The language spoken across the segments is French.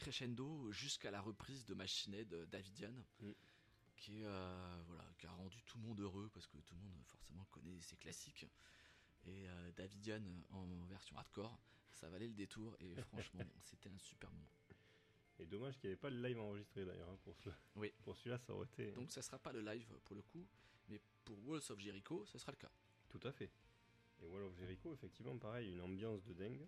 crescendo jusqu'à la reprise de Machine Head Davidian, qui a rendu tout le monde heureux parce que tout le monde forcément connaît ses classiques. Et Davidian en version hardcore, ça valait le détour et franchement, c'était un super moment. Et dommage qu'il n'y avait pas le live enregistré d'ailleurs pour celui-là, ça aurait été. Donc ça sera pas le live pour le coup, mais pour Walls of Jericho, ça sera le cas. Tout à fait. Et Wall of Jericho, effectivement, pareil, une ambiance de dingue.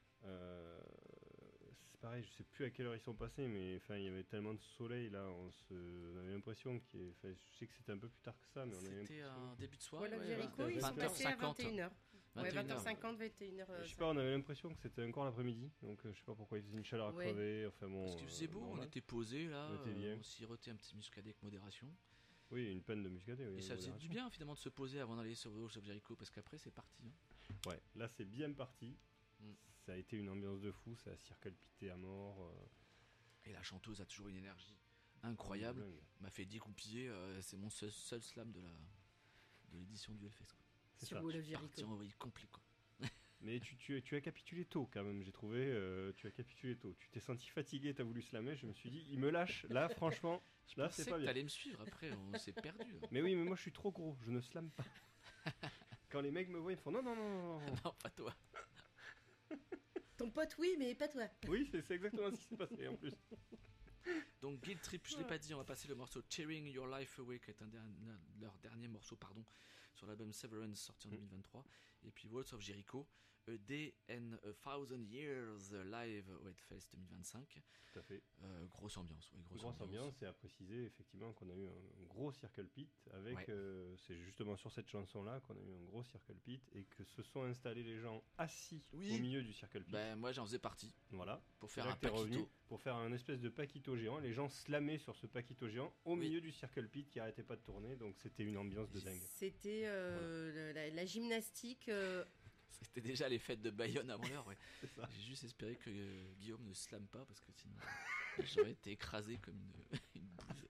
C'est pareil, je sais plus à quelle heure ils sont passés, mais enfin il y avait tellement de soleil là, on avait l'impression je sais que c'était un peu plus tard que ça, mais on avait c'était un début de soirée. Voilà, Jericho, ils sont passés à 21h. 20h50, 21h. Je sais pas, on avait l'impression que c'était encore l'après-midi, donc je sais pas pourquoi il faisait une chaleur à crever. Enfin bon. Parce qu'il faisait beau, on était posés là, on sirotait un petit muscadet avec modération. Oui, une peine de muscadet. Oui, et ça faisait du bien finalement de se poser avant d'aller sur Walls of Jericho, parce qu'après c'est parti. Ouais, là c'est bien parti. Ça a été une ambiance de fou, ça a circulpité à mort. Et la chanteuse a toujours une énergie incroyable. M'a fait découpiller, c'est mon seul slam de l'édition du Hellfest. C'est sur Wall of Jericho. Complet quoi. Mais tu as capitulé tôt quand même, j'ai trouvé. Tu as capitulé tôt. Tu t'es senti fatigué, t'as voulu slammer. Je me suis dit, il me lâche. Là, franchement, là c'est pas bien. T'allais me suivre après, on s'est perdu. Mais oui, mais moi je suis trop gros, je ne slame pas. Quand les mecs me voient, ils font non. Non, pas toi. Ton pote, oui, mais pas toi. Oui, c'est exactement ce qui s'est passé en plus. Donc Guilt Trip, je l'ai pas dit, on va passer le morceau Cheering Your Life Away, qui est leur dernier morceau sur l'album Severance sorti en 2023. Et puis Walls of Jericho, A Day and a Thousand Years live au Hellfest 2025. Tout à fait. Grosse ambiance. Grosse ambiance, et à préciser effectivement qu'on a eu un gros circle pit avec, c'est justement sur cette chanson là qu'on a eu un gros circle pit et que se sont installés les gens assis au milieu du circle pit. Ben moi j'en faisais partie. Voilà. Pour faire un paquito. Pour faire un espèce de paquito géant, les gens slammaient sur ce paquito géant au milieu du circle pit qui arrêtait pas de tourner, donc c'était une ambiance de dingue. C'était la gymnastique. C'était déjà les fêtes de Bayonne avant l'heure, ouais. C'est ça. J'ai juste espéré que Guillaume ne slame pas parce que sinon j'aurais été écrasé comme une bouse.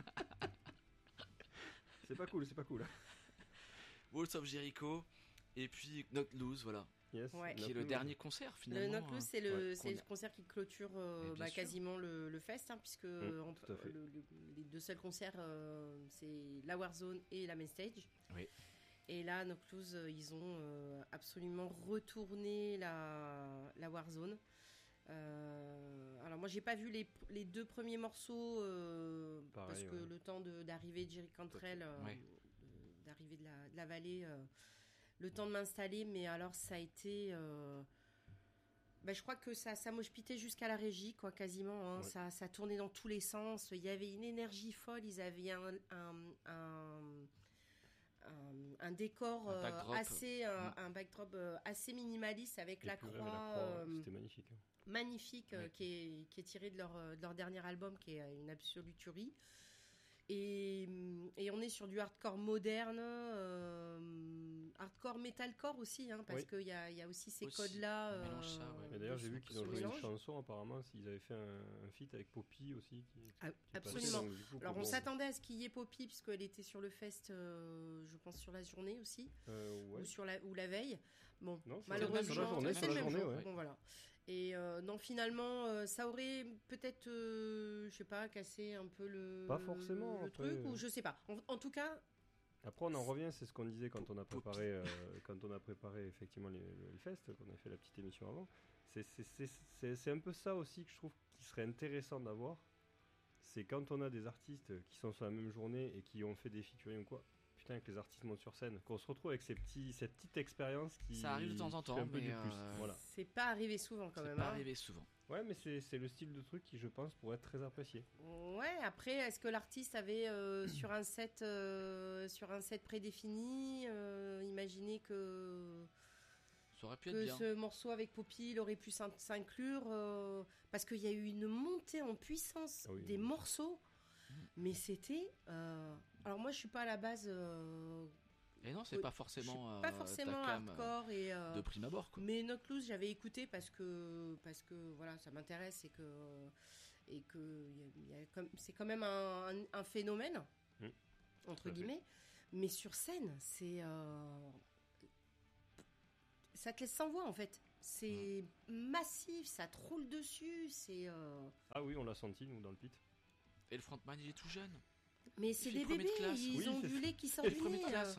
C'est pas cool. Walls of Jericho et puis Not Lose, voilà. Yes, qui est le dernier concert finalement. Le Not Lose, c'est le concert qui clôture quasiment le fest, puisque les deux seuls concerts, c'est la Warzone et la Main Stage. Oui. Et là, Not Lose, ils ont absolument retourné la Warzone. Alors moi, j'ai pas vu les deux premiers morceaux parce que le temps d'arriver de Jerry Cantrell, d'arriver de la vallée. Le temps de m'installer, mais alors ça a été... je crois que ça moche-pitait jusqu'à la régie, quoi, quasiment. Ça tournait dans tous les sens. Il y avait une énergie folle. Ils avaient un décor un backdrop assez minimaliste avec la croix. C'était magnifique. Magnifique, qui est tiré de leur dernier album, qui est une absolue tuerie. Et on est sur du hardcore moderne, hardcore metalcore aussi, parce qu'il y a aussi ces codes-là. Et d'ailleurs, j'ai vu qu'ils ont joué une chanson, apparemment, ils avaient fait un feat avec Poppy aussi. Absolument. Alors, on s'attendait à ce qu'il y ait Poppy, puisqu'elle était sur le fest, je pense, sur la journée aussi, ou la veille. Bon, non, malheureusement, c'est le même jour. Bon, voilà. Et non, finalement, ça aurait peut-être, je sais pas, cassé un peu pas forcément, le truc, ou je sais pas. En tout cas. Après, on en revient, c'est ce qu'on disait quand on a préparé, effectivement le Hellfest, qu'on a fait la petite émission avant. C'est un peu ça aussi que je trouve qui serait intéressant d'avoir. C'est quand on a des artistes qui sont sur la même journée et qui ont fait des featuring ou quoi. Putain, que les artistes montent sur scène, qu'on se retrouve avec cette petite expérience qui... Ça arrive de temps en temps, mais voilà. C'est pas arrivé souvent quand même. C'est pas arrivé souvent. Ouais, mais c'est le style de truc qui, je pense, pourrait être très apprécié. Ouais, après, est-ce que l'artiste avait sur un set prédéfini, imaginé que... Ça aurait pu être bien. Ce morceau avec Poppy, il aurait pu s'inclure, parce qu'il y a eu une montée en puissance des morceaux. Mais c'était... Alors moi je suis pas à la base... Et non, c'est pas forcément hardcore et de prime abord, quoi. Mais Not Lose, j'avais écouté parce que voilà, ça m'intéresse et que c'est quand même un phénomène entre guillemets. Mais sur scène, c'est ça te laisse sans voix en fait. C'est massif, ça te roule dessus, c'est... Ah oui, on l'a senti, nous, dans le pit. Et le frontman, il est tout jeune. Mais c'est fait des premier de bébés, classe. ils Oui, ont c'est du ça. lait qui sort Et du le premier de nez. classe.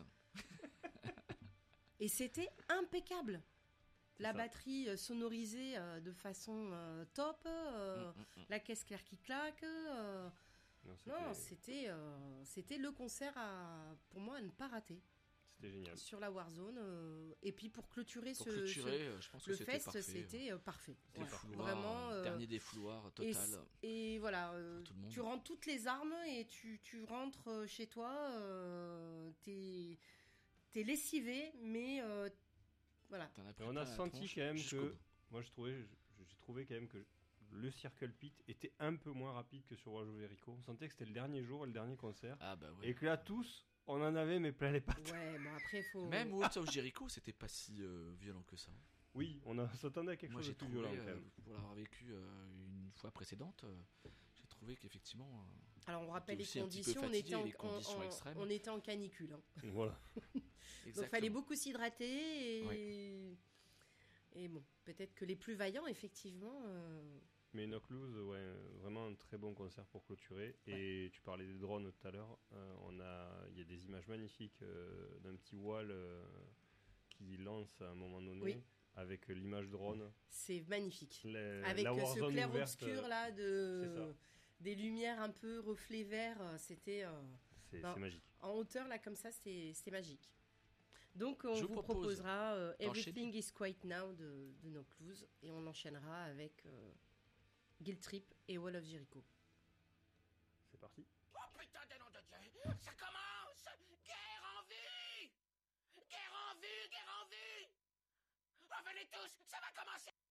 Et c'était impeccable. La ça. batterie sonorisée de façon top, la caisse claire qui claque. Non, c'était le concert pour moi à ne pas rater C'était génial. sur la Warzone. Et puis pour clôturer, Pour clôturer, je pense que le c'était fest, parfait. c'était parfait. C'était Voilà. fouloir, Vraiment. dernier défouloir Et, total. et voilà, pour tout le monde. tu rentres toutes les armes et tu rentres chez toi. T'es lessivé, mais voilà. T'en as Et pris on plein a la senti tronche quand même jusqu'au que... bout. Moi, j'ai trouvé quand même que le Circle Pit était un peu moins rapide que sur Wajou Jericho. On sentait que c'était le dernier jour et le dernier concert. Ah bah ouais. Et que là, tous, on en avait mais plein les pattes. Ouais, bon après faut. Même Walls of Jericho, c'était pas si violent que ça. Oui, on s'attendait à quelque Moi chose j'ai de plus trouvé, violent quand même. pour l'avoir vécu une fois précédente, j'ai trouvé qu'effectivement... Alors on rappelle les aussi un petit peu conditions. On fatigué, était les conditions extrêmes. on était en canicule. Hein. Voilà. Donc il fallait beaucoup s'hydrater et bon, peut-être que les plus vaillants effectivement. Mais Knock Loose, ouais, vraiment un très bon concert pour clôturer. Et tu parlais des drones tout à l'heure. Il y a des images magnifiques d'un petit wall qui lance à un moment donné Oui. avec l'image drone. C'est magnifique. la Avec ce Warzone clair ouverte, obscur là c'est ça. des lumières un peu reflets verts, c'était C'est non. magique. en hauteur là comme ça, c'est magique. Donc on Je vous propose proposera d'enchaîner. Everything is Quiet Now de No Clues et on enchaînera avec Guilt Trip et Wall of Jericho. C'est parti. Oh putain de nom de Dieu, ça commence! Guerre en vue! Guerre en vue, guerre en vue! Oh, venez tous, ça va commencer!